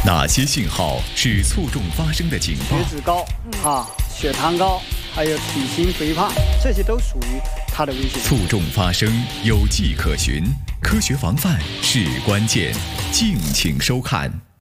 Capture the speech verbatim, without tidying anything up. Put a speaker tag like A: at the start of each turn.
A: 哪些信号是卒中发生的警报？
B: 血脂高啊，血糖高，还有体型肥胖，这些都属于它的危险。
A: 卒中发生有迹可循，科学防范是关键。敬请收看。